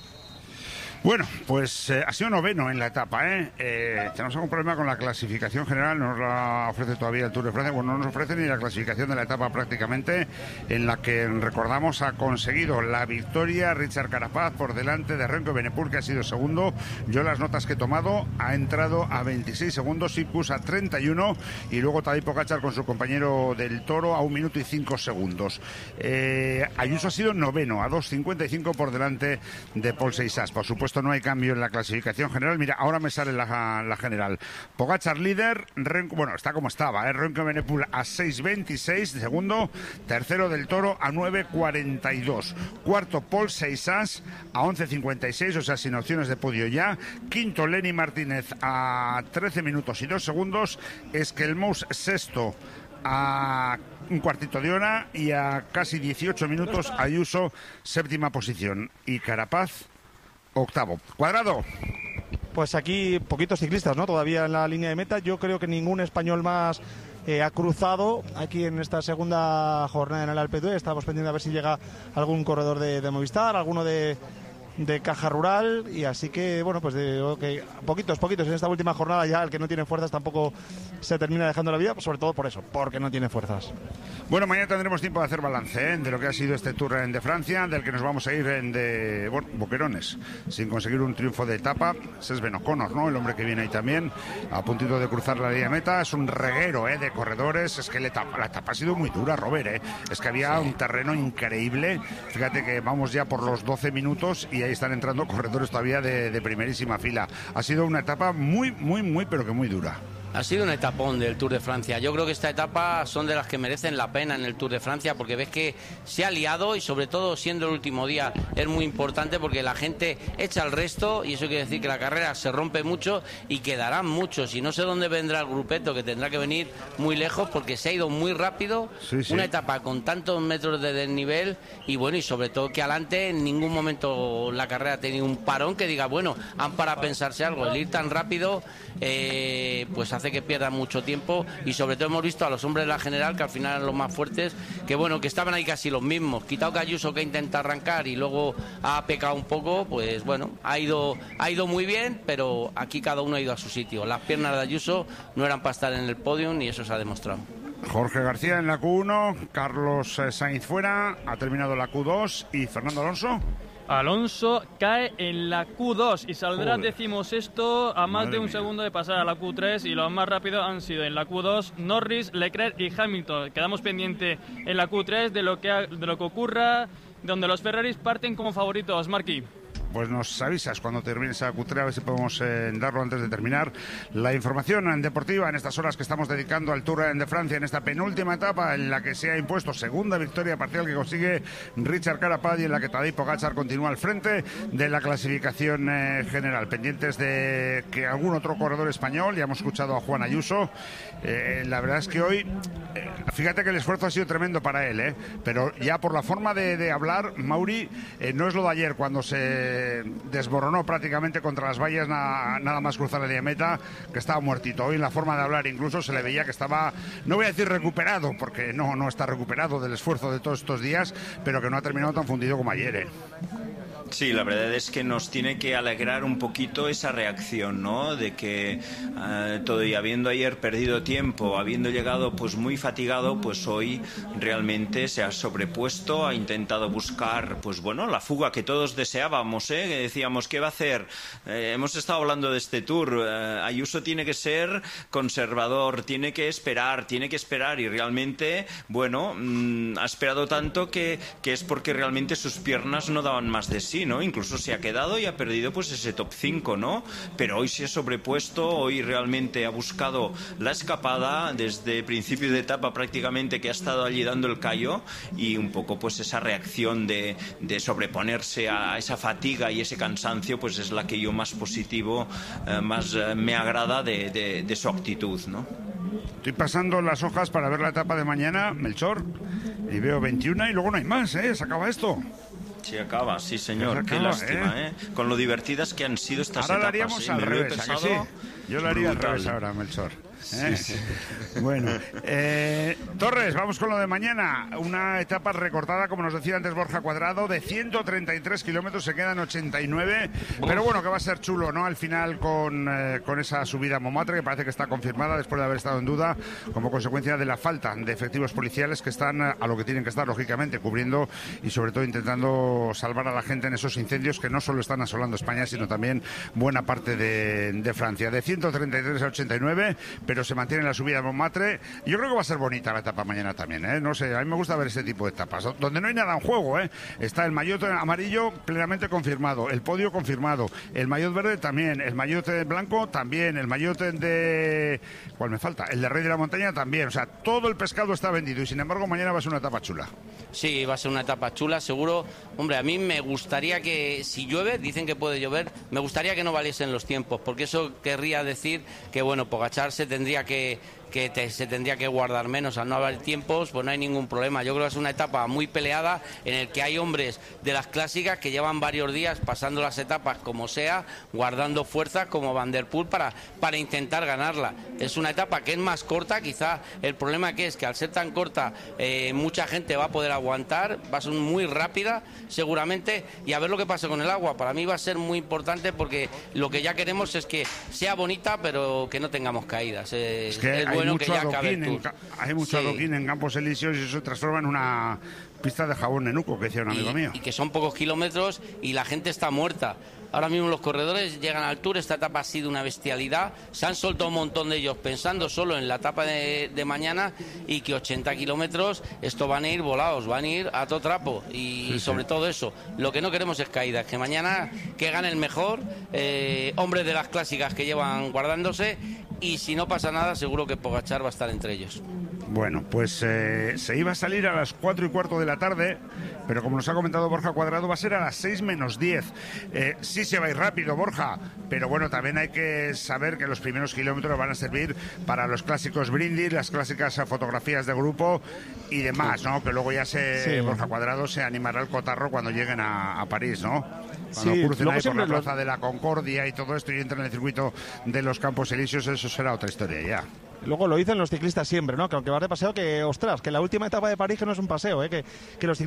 [SPEAKER 1] Bueno, pues eh, ha sido noveno en la etapa, ¿eh? ¿eh? Tenemos algún problema con la clasificación general, no nos la ofrece todavía el Tour de Francia, bueno, no nos ofrece ni la clasificación de la etapa prácticamente, en la que, recordamos, ha conseguido la victoria Richard Carapaz por delante de Remco Evenepoel, que ha sido segundo. Yo las notas que he tomado, ha entrado a veintiséis segundos, Sipkus a treinta y uno y luego Tadej Pogačar con su compañero del Toro a un minuto y cinco segundos. Eh, Ayuso ha sido noveno, a dos cincuenta y cinco por delante de Paul Seisaas. Por supuesto, no hay cambio en la clasificación general. Mira, ahora me sale la, la general. Pogačar líder, Renko, bueno, está como estaba, ¿eh? Remco Evenepoel a seis veintiséis, segundo, tercero del Toro a nueve cuarenta y dos, cuarto Paul Seisaas a once cincuenta y seis, o sea, sin opciones de podio ya, quinto Lenny Martínez a trece minutos y dos segundos, Esquelmous sexto a un cuartito de hora y a casi dieciocho minutos Ayuso séptima posición y Carapaz octavo. Cuadrado.
[SPEAKER 4] Pues aquí poquitos ciclistas, ¿no? Todavía en la línea de meta. Yo creo que ningún español más eh, ha cruzado aquí en esta segunda jornada en el Alpe d'Huez. Estamos pendientes a ver si llega algún corredor de, de Movistar, alguno de, de Caja Rural, y así que, bueno, pues de, okay, poquitos, poquitos en esta última jornada. Ya el que no tiene fuerzas tampoco se termina dejando la vida, sobre todo por eso, porque no tiene fuerzas.
[SPEAKER 1] Bueno, mañana tendremos tiempo de hacer balance, ¿eh? De lo que ha sido este Tour de Francia, del que nos vamos a ir en de, bueno, boquerones, sin conseguir un triunfo de etapa. Ese es Ben O'Connor, ¿no? El hombre que viene ahí también, a puntito de cruzar la línea de meta. Es un reguero, ¿eh? De corredores. Es que la etapa, la etapa ha sido muy dura, Robert, ¿eh? Es que había sí. un terreno increíble. Fíjate que vamos ya por los doce minutos y ahí están entrando corredores todavía de, de primerísima fila. Ha sido una etapa muy, muy, muy, pero que muy dura.
[SPEAKER 3] Ha sido un etapón del Tour de Francia. Yo creo que esta etapa son de las que merecen la pena en el Tour de Francia, porque ves que se ha liado y sobre todo siendo el último día es muy importante porque la gente echa el resto y eso quiere decir que la carrera se rompe mucho y quedarán muchos. Y no sé dónde vendrá el grupeto, que tendrá que venir muy lejos porque se ha ido muy rápido. Sí, sí. Una etapa con tantos metros de desnivel y bueno, y sobre todo que adelante en ningún momento la carrera ha tenido un parón que diga, bueno, han para pensarse algo. El ir tan rápido eh, pues hace que pierdan mucho tiempo y sobre todo hemos visto a los hombres de la general que al final eran los más fuertes, que bueno, que estaban ahí casi los mismos, quitado que Ayuso que intenta arrancar y luego ha pecado un poco, pues bueno, ha ido ha ido muy bien, pero aquí cada uno ha ido a su sitio. Las piernas de Ayuso no eran para estar en el podium y eso se ha demostrado.
[SPEAKER 1] Jorge García en la Q uno, Carlos Sainz fuera, ha terminado la Q dos y Fernando Alonso.
[SPEAKER 5] Alonso cae en la Q dos y saldrá decimosexto a más Madre de un mía. segundo de pasar a la Q tres, y los más rápidos han sido en la Q dos Norris, Leclerc y Hamilton. Quedamos pendiente en la Q tres de lo que, ha, de lo que ocurra, donde los Ferraris parten como favoritos. Marquí.
[SPEAKER 1] Pues nos avisas cuando termine esa Q tres, a ver si podemos eh, darlo antes de terminar la información deportiva en estas horas que estamos dedicando al Tour de Francia, en esta penúltima etapa en la que se ha impuesto segunda victoria parcial que consigue Richard Carapaz y en la que Tadej Pogačar continúa al frente de la clasificación eh, general. Pendientes de que algún otro corredor español, ya hemos escuchado a Juan Ayuso, eh, la verdad es que hoy, eh, fíjate que el esfuerzo ha sido tremendo para él, eh, pero ya por la forma de, de hablar, Mauri, eh, no es lo de ayer cuando se desmoronó prácticamente contra las vallas na, nada más cruzar la línea de meta, que estaba muertito. Hoy en la forma de hablar incluso se le veía que estaba, no voy a decir recuperado, porque no, no está recuperado del esfuerzo de todos estos días, pero que no ha terminado tan fundido como ayer, ¿eh?
[SPEAKER 2] Sí, la verdad es que nos tiene que alegrar un poquito esa reacción, ¿no? De que uh, todo y habiendo ayer perdido tiempo, habiendo llegado pues muy fatigado, pues hoy realmente se ha sobrepuesto, ha intentado buscar, pues bueno, la fuga que todos deseábamos, ¿eh? Que decíamos, ¿qué va a hacer? Eh, hemos estado hablando de este Tour. Uh, Ayuso tiene que ser conservador, tiene que esperar, tiene que esperar y realmente, bueno, mmm, ha esperado tanto que, que es porque realmente sus piernas no daban más de sí, ¿no? Incluso se ha quedado y ha perdido pues ese top cinco, ¿no? Pero hoy se ha sobrepuesto, hoy realmente ha buscado la escapada desde principio de etapa prácticamente, que ha estado allí dando el callo, y un poco pues esa reacción de, de sobreponerse a esa fatiga y ese cansancio pues es la que yo más positivo, eh, más eh, me agrada de, de, de su actitud, ¿no?
[SPEAKER 1] Estoy pasando las hojas para ver la etapa de mañana, Melchor, y veo veintiuno y luego no hay más, ¿eh? Se acaba esto.
[SPEAKER 2] Sí, acaba, sí, señor. Acaba, Qué lástima, ¿eh? ¿eh? Con lo divertidas que han sido estas
[SPEAKER 1] ahora
[SPEAKER 2] etapas.
[SPEAKER 1] Ahora lo haríamos
[SPEAKER 2] ¿eh?
[SPEAKER 1] al
[SPEAKER 2] Me
[SPEAKER 1] revés,
[SPEAKER 2] lo he pensado.
[SPEAKER 1] ¿a que sí? Yo lo haría brutal. Al revés ahora, Melchor. ¿Eh? Sí, sí. Bueno, eh, Torres, vamos con lo de mañana. Una etapa recortada, como nos decía antes Borja Cuadrado, de ciento treinta y tres kilómetros, se quedan ochenta y nueve. Uf. Pero bueno, que va a ser chulo, ¿no? Al final con, eh, con esa subida a Montmartre, que parece que está confirmada después de haber estado en duda como consecuencia de la falta de efectivos policiales que están a lo que tienen que estar, lógicamente, cubriendo y sobre todo intentando salvar a la gente en esos incendios que no solo están asolando España, sino también buena parte de, de Francia. De ciento treinta y tres a ochenta y nueve, pero se mantiene la subida de Montmartre. Yo creo que va a ser bonita la etapa mañana también, ¿eh? No sé, a mí me gusta ver ese tipo de etapas, donde no hay nada en juego, ¿eh? Está el maillot amarillo plenamente confirmado, el podio confirmado, el maillot verde también, el maillot blanco también, el maillot de... ¿cuál me falta? El de Rey de la Montaña también, o sea, todo el pescado está vendido y sin embargo mañana va a ser una etapa chula.
[SPEAKER 3] Sí, va a ser una etapa chula, seguro. Hombre, a mí me gustaría que, si llueve, dicen que puede llover, me gustaría que no valiesen los tiempos, porque eso querría decir que, bueno, Pogačar se tendría que que te, se tendría que guardar menos. Al no haber tiempos, pues no hay ningún problema. Yo creo que es una etapa muy peleada en el que hay hombres de las clásicas que llevan varios días pasando las etapas como sea, guardando fuerzas como Van der Poel para, para intentar ganarla. Es una etapa que es más corta, quizá el problema que es que al ser tan corta eh, mucha gente va a poder aguantar, va a ser muy rápida seguramente, y a ver lo que pasa con el agua. Para mí va a ser muy importante porque lo que ya queremos es que sea bonita pero que no tengamos caídas. Eh,
[SPEAKER 1] es que
[SPEAKER 3] es
[SPEAKER 1] hay
[SPEAKER 3] bueno
[SPEAKER 1] mucho
[SPEAKER 3] que ya
[SPEAKER 1] adoquín,
[SPEAKER 3] acabe el
[SPEAKER 1] en, hay mucho sí. adoquín en Campos Elíseos y eso se transforma en una pista de jabón nenuco, que decía un amigo
[SPEAKER 3] y,
[SPEAKER 1] mío.
[SPEAKER 3] Y que son pocos kilómetros y la gente está muerta. Ahora mismo los corredores llegan al Tour, esta etapa ha sido una bestialidad, se han soltado un montón de ellos pensando solo en la etapa de, de mañana, y que ochenta kilómetros, esto van a ir volados, van a ir a todo trapo, y sí, sobre sí. todo eso, lo que no queremos es caídas, que mañana que gane el mejor, eh, hombres de las clásicas que llevan guardándose, y si no pasa nada seguro que Pogačar va a estar entre ellos.
[SPEAKER 1] Bueno, pues eh, se iba a salir a las cuatro y cuarto de la tarde, pero como nos ha comentado Borja Cuadrado, va a ser a las seis menos diez. Eh, sí se va a ir rápido, Borja, pero bueno, también hay que saber que los primeros kilómetros van a servir para los clásicos brindis, las clásicas fotografías de grupo y demás, ¿no? Que luego ya se sí. Borja Cuadrado se animará al cotarro cuando lleguen a, a París, ¿no? Cuando sí, crucen ahí por la Plaza lo... de la Concordia y todo esto y entren en el circuito de los Campos Elíseos, eso será otra historia ya.
[SPEAKER 4] Luego lo dicen los ciclistas siempre, ¿no? Que aunque vas de paseo, que ostras, que la última etapa de París que no es un paseo, ¿eh? Que, que los ciclistas están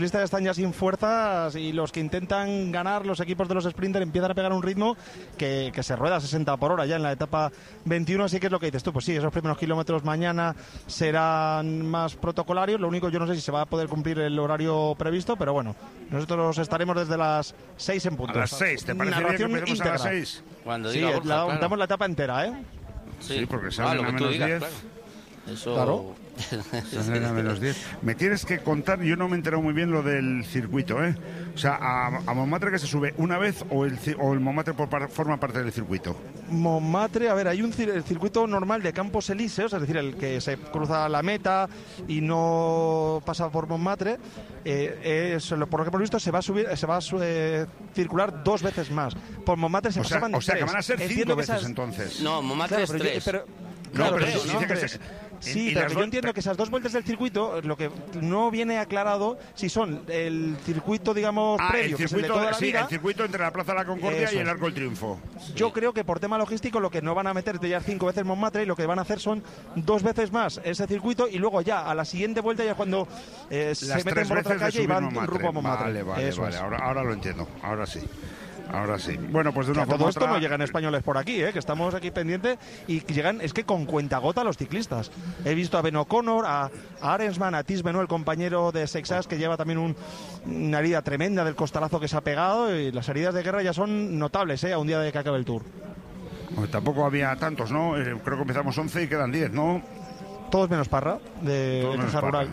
[SPEAKER 4] ya sin fuerzas y los que intentan ganar, los equipos de los sprinters, empiezan a pegar un ritmo que, que se rueda a sesenta por hora ya en la etapa veintiuno, así que es lo que dices tú, pues sí, esos primeros kilómetros mañana serán más protocolarios, lo único yo no sé si se va a poder cumplir el horario previsto, pero bueno, nosotros estaremos desde las seis en punto.
[SPEAKER 1] A las seis, ¿te parece bien que empecemos a las seis?
[SPEAKER 3] Cuando
[SPEAKER 4] sí,
[SPEAKER 3] diga Borja,
[SPEAKER 4] la,
[SPEAKER 3] claro.
[SPEAKER 4] damos la etapa entera, ¿eh?
[SPEAKER 1] Sí, sí porque
[SPEAKER 3] salen
[SPEAKER 1] salen
[SPEAKER 3] ah,
[SPEAKER 1] a menos
[SPEAKER 3] digas,
[SPEAKER 1] diez.
[SPEAKER 3] Claro. Eso...
[SPEAKER 4] Claro.
[SPEAKER 1] Salen a menos diez. Me tienes que contar, yo no me he enterado muy bien lo del circuito, ¿eh? O sea, a, a Montmartre que se sube una vez o el, o el Montmartre por par, forma parte del circuito.
[SPEAKER 4] Montmartre, a ver, hay un cir el circuito normal de Campos Elíseos, es decir, el que se cruza la meta y no pasa por Montmartre. Eh, es, por lo que hemos visto, se va a subir, se va a eh, circular dos veces más. Por Montmartre se
[SPEAKER 1] o sea,
[SPEAKER 4] pasaban
[SPEAKER 1] o sea,
[SPEAKER 4] tres.
[SPEAKER 1] que van a ser
[SPEAKER 4] Entiendo
[SPEAKER 1] cinco veces
[SPEAKER 4] esas...
[SPEAKER 1] entonces.
[SPEAKER 3] No, Montmartre
[SPEAKER 4] claro,
[SPEAKER 3] es
[SPEAKER 4] pero
[SPEAKER 3] tres.
[SPEAKER 4] Yo, pero...
[SPEAKER 1] No,
[SPEAKER 4] Claro,
[SPEAKER 1] pero
[SPEAKER 4] pero
[SPEAKER 1] sí,
[SPEAKER 4] no,
[SPEAKER 1] dice que
[SPEAKER 4] tres.
[SPEAKER 1] se...
[SPEAKER 4] Sí,
[SPEAKER 1] y
[SPEAKER 4] pero
[SPEAKER 1] las
[SPEAKER 4] yo
[SPEAKER 1] do...
[SPEAKER 4] entiendo que esas dos vueltas del circuito, lo que no viene aclarado, si son el circuito, digamos,
[SPEAKER 1] ah,
[SPEAKER 4] previo,
[SPEAKER 1] el circuito,
[SPEAKER 4] que es el de toda la
[SPEAKER 1] sí,
[SPEAKER 4] vida,
[SPEAKER 1] el circuito entre la Plaza de la Concordia
[SPEAKER 4] Eso
[SPEAKER 1] y el
[SPEAKER 4] es.
[SPEAKER 1] Arco del Triunfo.
[SPEAKER 4] Yo creo que por tema logístico lo que no van a meterte ya cinco veces Montmartre y lo que van a hacer son dos veces más ese circuito y luego ya a la siguiente vuelta ya cuando eh, se meten por otra calle y van rumbo a Montmartre.
[SPEAKER 1] Vale, vale,
[SPEAKER 4] Eso
[SPEAKER 1] vale.
[SPEAKER 4] es.
[SPEAKER 1] Ahora, ahora lo entiendo, ahora sí. Ahora sí. Bueno, pues de una
[SPEAKER 4] que
[SPEAKER 1] forma
[SPEAKER 4] todo esto
[SPEAKER 1] otra...
[SPEAKER 4] no llegan españoles por aquí, ¿eh? Que estamos aquí pendientes y que llegan, es que con cuentagota los ciclistas. He visto a Ben O'Connor, a, a Arensman, a Tis Benoit, el compañero de Sexas, que lleva también un, una herida tremenda del costalazo que se ha pegado, y las heridas de guerra ya son notables, ¿eh? A un día de que acabe el Tour.
[SPEAKER 1] Pues tampoco había tantos, ¿no? Eh, creo que empezamos once y quedan diez, ¿no?
[SPEAKER 4] Todos menos Parra, de, de Caja Rural.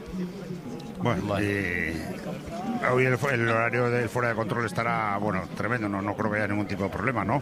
[SPEAKER 1] Bueno, vale. eh, hoy el, el horario del fuera de control estará, bueno, tremendo, no, no creo que haya ningún tipo de problema, ¿no?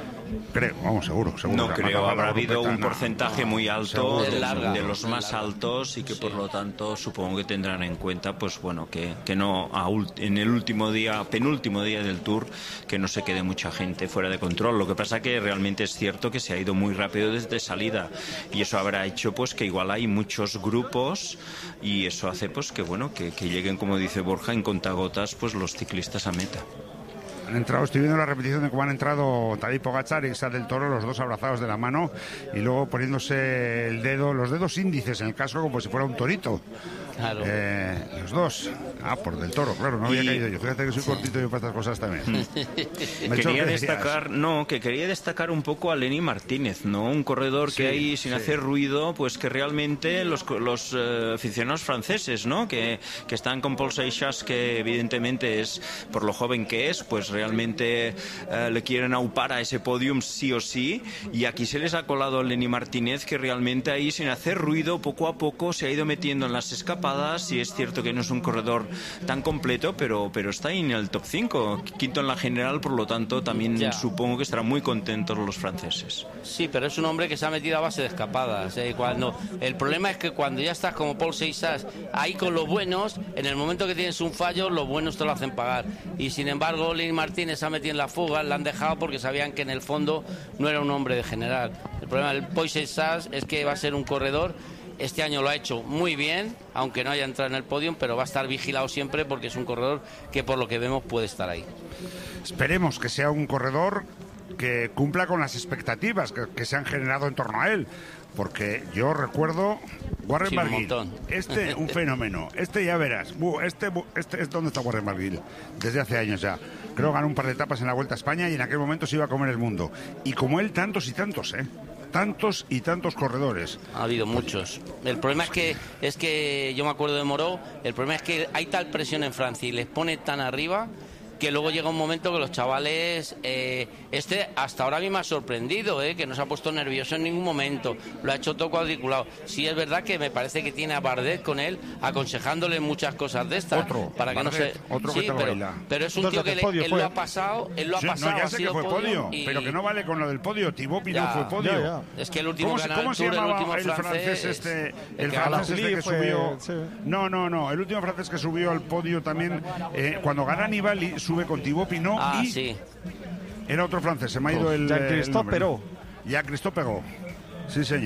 [SPEAKER 1] Creo, vamos, seguro, seguro.
[SPEAKER 2] No creo, habrá habido un porcentaje muy alto de,
[SPEAKER 3] larga,
[SPEAKER 2] de los más larga. altos y que sí. por lo tanto supongo que tendrán en cuenta, pues bueno, que, que no a en el último día, penúltimo día del Tour, que no se quede mucha gente fuera de control. Lo que pasa que realmente es cierto que se ha ido muy rápido desde salida y eso habrá hecho pues que igual hay muchos grupos y eso hace pues que bueno, que, que lleguen, como dice Borja, en contagotas pues los ciclistas a meta.
[SPEAKER 1] Han entrado, estoy viendo la repetición de cómo han entrado Tadej Pogačar y Isa del Toro, los dos abrazados de la mano y luego poniéndose el dedo, los dedos índices en el casco como si fuera un torito.
[SPEAKER 3] Claro.
[SPEAKER 1] Eh, los dos. Ah, por del Toro, claro, no había y... caído yo. Fíjate que soy sí. cortito yo para estas cosas también.
[SPEAKER 2] Quería destacar, no, que quería destacar un poco a Lenny Martínez, ¿no? Un corredor sí, que hay sin sí. hacer ruido, pues que realmente los, los uh, aficionados franceses, ¿no? Que, que están con Paul Seixas, que evidentemente es, por lo joven que es, pues realmente uh, le quieren aupar a ese podium sí o sí. Y aquí se les ha colado Lenny Martínez, que realmente ahí sin hacer ruido, poco a poco se ha ido metiendo en las escapadas. Y es cierto que no es un corredor tan completo, pero, pero está ahí en el top cinco, quinto en la general, por lo tanto también ya. supongo que estarán muy contentos los franceses.
[SPEAKER 3] Sí, pero es un hombre que se ha metido a base de escapadas. ¿eh? Cuando, el problema es que cuando ya estás como Paul Seixas ahí con los buenos, en el momento que tienes un fallo, los buenos te lo hacen pagar. Y sin embargo, Lenny Martínez se ha metido en la fuga, la han dejado porque sabían que en el fondo no era un hombre de general. El problema del Paul Seixas es que va a ser un corredor. Este año lo ha hecho muy bien, aunque no haya entrado en el podio, pero va a estar vigilado siempre porque es un corredor que por lo que vemos puede estar ahí.
[SPEAKER 1] Esperemos que sea un corredor que cumpla con las expectativas que, que se han generado en torno a él. Porque yo recuerdo Warren
[SPEAKER 3] sí,
[SPEAKER 1] Barguil,
[SPEAKER 3] un
[SPEAKER 1] este un fenómeno, este ya verás, este, este es donde está Warren Barguil, desde hace años ya. Creo que ganó un par de etapas en la Vuelta a España y en aquel momento se iba a comer el mundo. Y como él, tantos y tantos, ¿eh? Tantos y tantos corredores.
[SPEAKER 3] Ha habido muchos. El problema es que es que yo me acuerdo de Moreau, el problema es que hay tal presión en Francia y les pone tan arriba que luego llega un momento que los chavales, eh, este hasta ahora a mí me ha sorprendido, eh, que no se ha puesto nervioso en ningún momento, lo ha hecho todo cuadriculado. Sí es verdad que me parece que tiene a Bardet con él, aconsejándole muchas cosas de estas.
[SPEAKER 1] Otro,
[SPEAKER 3] para que
[SPEAKER 1] Bardet,
[SPEAKER 3] no se...
[SPEAKER 1] otro
[SPEAKER 3] sí,
[SPEAKER 1] que te
[SPEAKER 3] pero,
[SPEAKER 1] baila.
[SPEAKER 3] pero es un tío que le, él fue. lo ha pasado, él lo ha
[SPEAKER 1] sí,
[SPEAKER 3] pasado,
[SPEAKER 1] no, ya
[SPEAKER 3] ha
[SPEAKER 1] sé
[SPEAKER 3] sido
[SPEAKER 1] que fue podio,
[SPEAKER 3] y...
[SPEAKER 1] pero que no vale con lo del podio. Thibaut Pinot
[SPEAKER 3] ya,
[SPEAKER 1] fue podio.
[SPEAKER 4] Ya, ya.
[SPEAKER 3] Es que el último
[SPEAKER 1] ¿Cómo,
[SPEAKER 3] ganador
[SPEAKER 1] ¿cómo se
[SPEAKER 3] Tour,
[SPEAKER 1] llamaba
[SPEAKER 3] el último
[SPEAKER 1] el
[SPEAKER 3] francés,
[SPEAKER 1] francés este? El,
[SPEAKER 3] el
[SPEAKER 1] francés este que
[SPEAKER 4] fue,
[SPEAKER 1] subió...
[SPEAKER 4] sí.
[SPEAKER 1] No, no, no, el último francés que subió al podio también, eh, cuando gana Nibali, sube con Thibaut Pinot
[SPEAKER 3] ah,
[SPEAKER 1] y...
[SPEAKER 3] sí.
[SPEAKER 1] Era otro francés, se me ha ido el...
[SPEAKER 4] Jean-Christophe Perrault.
[SPEAKER 1] Jean-Christophe Perrault, sí señor.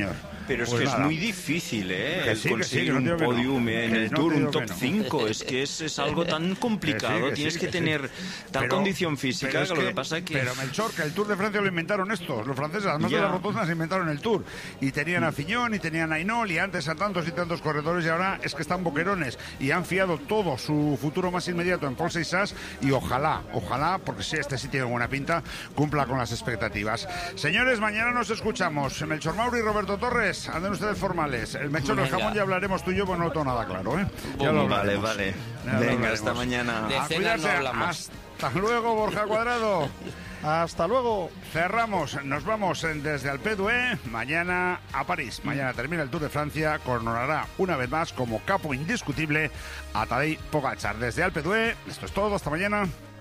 [SPEAKER 2] Pero es
[SPEAKER 1] pues
[SPEAKER 2] que
[SPEAKER 1] nada.
[SPEAKER 2] es muy difícil, ¿eh?
[SPEAKER 1] Que
[SPEAKER 2] El
[SPEAKER 1] sí, que
[SPEAKER 2] conseguir
[SPEAKER 1] sí, que no
[SPEAKER 2] un
[SPEAKER 1] digo que no.
[SPEAKER 2] podium en
[SPEAKER 1] Que
[SPEAKER 2] el
[SPEAKER 1] no
[SPEAKER 2] Tour,
[SPEAKER 1] digo
[SPEAKER 2] un top
[SPEAKER 1] que no.
[SPEAKER 2] cinco. Es que es, es algo tan complicado.
[SPEAKER 1] Que sí, que
[SPEAKER 2] Tienes
[SPEAKER 1] sí,
[SPEAKER 2] que,
[SPEAKER 1] que
[SPEAKER 2] tener
[SPEAKER 1] sí.
[SPEAKER 2] tal
[SPEAKER 1] Pero-
[SPEAKER 2] condición física
[SPEAKER 1] pero
[SPEAKER 2] que,
[SPEAKER 1] es
[SPEAKER 2] lo que
[SPEAKER 1] que-
[SPEAKER 2] pasa es que...
[SPEAKER 1] Pero Melchor, que el Tour de Francia lo inventaron estos, los franceses, además
[SPEAKER 2] Ya.
[SPEAKER 1] de las rotondas inventaron el Tour. Y tenían a Fillon y tenían a Hinault y antes a tantos y tantos corredores y ahora es que están boquerones y han fiado todo su futuro más inmediato en Paul Seixas y ojalá, ojalá, porque si este sí tiene buena pinta, cumpla con las expectativas. Señores, mañana nos escuchamos. Melchor Mauri y Roberto Torres, anden ustedes formales. El Melchor del
[SPEAKER 3] Venga.
[SPEAKER 1] jamón ya hablaremos tú y yo, pues no tengo nada claro, ¿eh? Ya lo
[SPEAKER 2] Vale,
[SPEAKER 1] hablaremos.
[SPEAKER 2] vale.
[SPEAKER 1] Ya lo
[SPEAKER 2] Venga,
[SPEAKER 1] hablaremos.
[SPEAKER 2] hasta mañana.
[SPEAKER 3] De
[SPEAKER 1] A
[SPEAKER 3] cenas no
[SPEAKER 1] cuidarse.
[SPEAKER 3] hablamos.
[SPEAKER 1] Hasta luego, Borja Cuadrado.
[SPEAKER 4] Hasta luego.
[SPEAKER 1] Cerramos, nos vamos en- desde Alpedue, mañana a París. Mañana termina el Tour de Francia, coronará una vez más como capo indiscutible a Tadej Pogačar. Desde Alpedue, esto es todo, hasta mañana.